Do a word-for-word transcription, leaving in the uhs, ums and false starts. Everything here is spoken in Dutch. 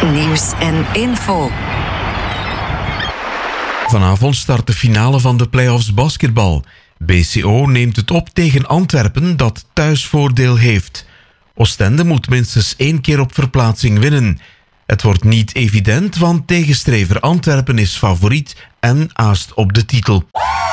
Nieuws en info. Vanavond start de finale van de play-offs basketbal. B C O neemt het op tegen Antwerpen dat thuisvoordeel heeft. Oostende moet minstens één keer op verplaatsing winnen. Het wordt niet evident, want tegenstrever Antwerpen is favoriet en aast op de titel.